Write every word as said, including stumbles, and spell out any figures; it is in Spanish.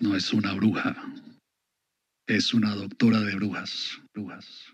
No es una bruja, es una doctora de brujas, brujas.